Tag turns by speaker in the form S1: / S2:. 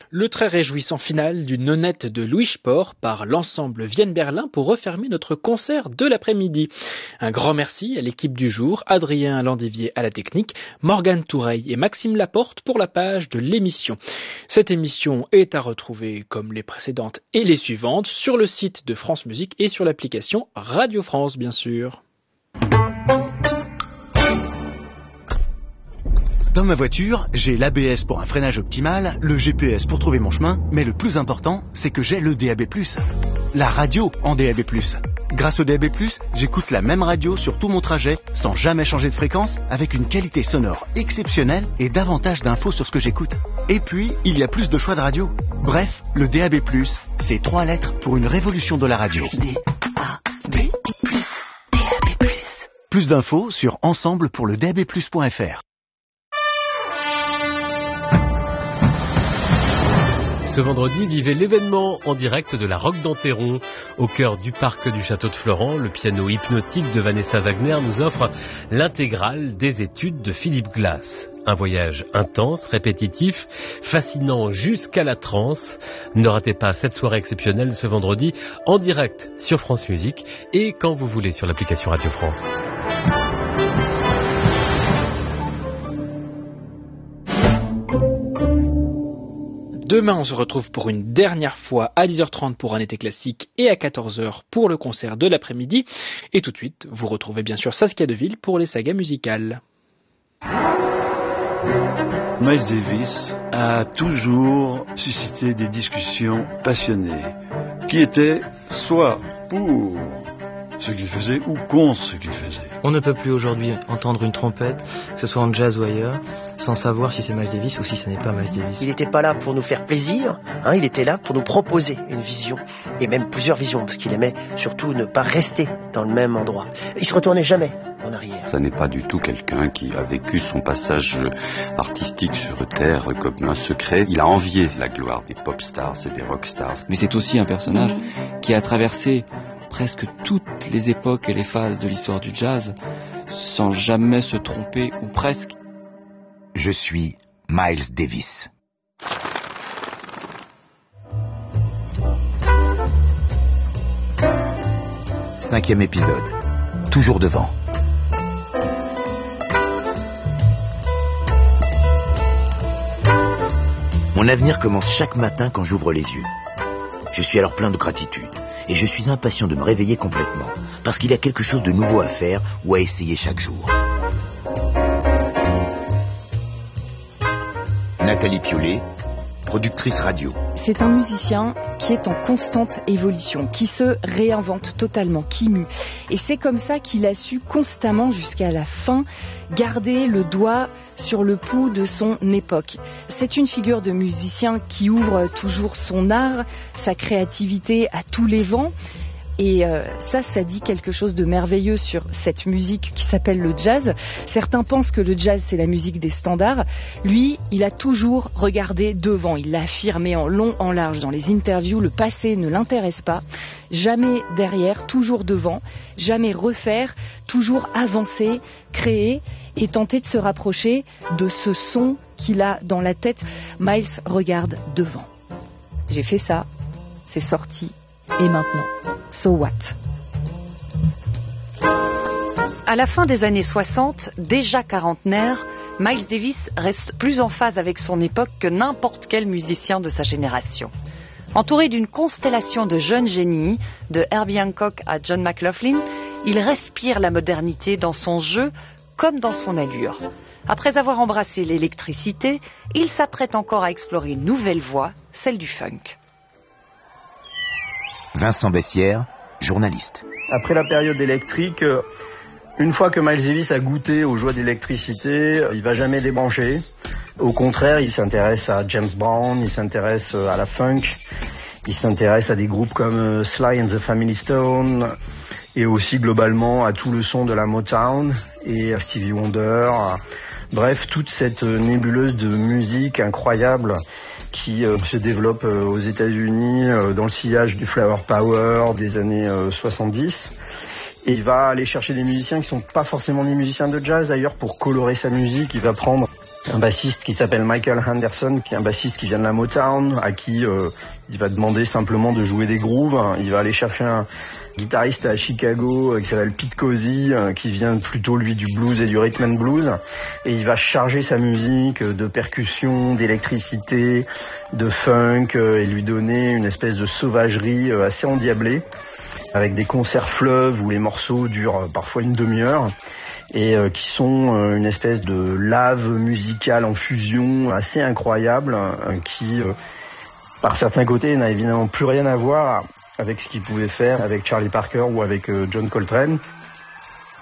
S1: Le très réjouissant final d'une nonnette de Louis Spohr par l'ensemble Vienne-Berlin pour refermer notre concert de l'après-midi. Un grand merci à l'équipe du jour, Adrien Landivier à la technique, Morgane Toureille et Maxime Laporte pour la page de l'émission. Cette émission est à retrouver, comme les précédentes et les suivantes, sur le site de France Musique et sur l'application Radio France, bien sûr.
S2: Dans ma voiture, j'ai l'ABS pour un freinage optimal, le GPS pour trouver mon chemin, mais le plus important, c'est que j'ai le DAB+. La radio en DAB+. Grâce au DAB+, j'écoute la même radio sur tout mon trajet, sans jamais changer de fréquence, avec une qualité sonore exceptionnelle et davantage d'infos sur ce que j'écoute. Et puis, il y a plus de choix de radio. Bref, le DAB+, c'est 3 lettres pour une révolution de la radio.
S3: DAB+.
S2: Plus d'infos sur ensemblepourledabplus.fr.
S4: Ce vendredi, vivez l'événement en direct de la Roque d'Enterron. Au cœur du parc du Château de Florent, le piano hypnotique de Vanessa Wagner nous offre l'intégrale des études de Philip Glass. Un voyage intense, répétitif, fascinant jusqu'à la transe. Ne ratez pas cette soirée exceptionnelle ce vendredi en direct sur France Musique et quand vous voulez sur l'application Radio France.
S1: Demain, on se retrouve pour une dernière fois à 10h30 pour un été classique et à 14h pour le concert de l'après-midi. Et tout de suite, vous retrouvez bien sûr Saskia Deville pour les sagas musicales.
S5: Miles Davis a toujours suscité des discussions passionnées qui étaient soit pour ce qu'il faisait ou contre ce qu'il faisait.
S6: On ne peut plus aujourd'hui entendre une trompette, que ce soit en jazz ou ailleurs, sans savoir si c'est Miles Davis ou si ce n'est pas Miles Davis.
S3: Il n'était pas là pour nous faire plaisir, il était là pour nous proposer une vision, et même plusieurs visions, parce qu'il aimait surtout ne pas rester dans le même endroit. Il se retournait jamais en arrière.
S7: Ça n'est pas du tout quelqu'un qui a vécu son passage artistique sur Terre comme un secret. Il a envié la gloire des pop stars et des rock stars.
S8: Mais c'est aussi un personnage qui a traversé presque toutes les époques et les phases de l'histoire du jazz sans jamais se tromper, ou presque.
S9: Je suis Miles Davis. Cinquième épisode. Toujours devant. Mon avenir commence chaque matin quand j'ouvre les yeux. Je suis alors plein de gratitude. Et je suis impatient de me réveiller complètement, parce qu'il y a quelque chose de nouveau à faire ou à essayer chaque jour. Nathalie Piollet, productrice radio.
S10: C'est un musicien qui est en constante évolution, qui se réinvente totalement, qui mue. Et c'est comme ça qu'il a su constamment, jusqu'à la fin, garder le doigt sur le pouls de son époque. C'est une figure de musicien qui ouvre toujours son art, sa créativité à tous les vents. Et ça dit quelque chose de merveilleux sur cette musique qui s'appelle le jazz. Certains pensent que le jazz, c'est la musique des standards. Lui, il a toujours regardé devant. Il l'a affirmé en long, en large. Dans les interviews, le passé ne l'intéresse pas. Jamais derrière, toujours devant. Jamais refaire, toujours avancer, créer et tenter de se rapprocher de ce son qu'il a dans la tête. Miles regarde devant. J'ai fait ça, c'est sorti. Et maintenant, so what?
S11: À la fin des années 60, déjà quarantenaire, Miles Davis reste plus en phase avec son époque que n'importe quel musicien de sa génération. Entouré d'une constellation de jeunes génies, de Herbie Hancock à John McLaughlin, il respire la modernité dans son jeu comme dans son allure. Après avoir embrassé l'électricité, il s'apprête encore à explorer une nouvelle voie, celle du funk.
S9: Vincent Bessières, journaliste.
S12: Après la période électrique, une fois que Miles Davis a goûté aux joies d'électricité, il va jamais débrancher. Au contraire, il s'intéresse à James Brown, il s'intéresse à la funk, il s'intéresse à des groupes comme Sly and the Family Stone, et aussi globalement à tout le son de la Motown et à Stevie Wonder. Bref, toute cette nébuleuse de musique incroyable qui se développe aux États-Unis dans le sillage du Flower Power des années 70. Et il va aller chercher des musiciens qui sont pas forcément des musiciens de jazz d'ailleurs pour colorer sa musique. Il va prendre un bassiste qui s'appelle Michael Henderson, qui est un bassiste qui vient de la Motown, à qui il va demander simplement de jouer des grooves. Il va aller chercher un guitariste à Chicago qui s'appelle Pete Cozy, qui vient plutôt lui du blues et du rhythm and blues, et il va charger sa musique de percussion, d'électricité, de funk, et lui donner une espèce de sauvagerie assez endiablée, avec des concerts fleuves où les morceaux durent parfois une demi-heure, et qui sont une espèce de lave musicale en fusion assez incroyable, qui par certains côtés n'a évidemment plus rien à voir avec ce qu'il pouvait faire avec Charlie Parker ou avec John Coltrane.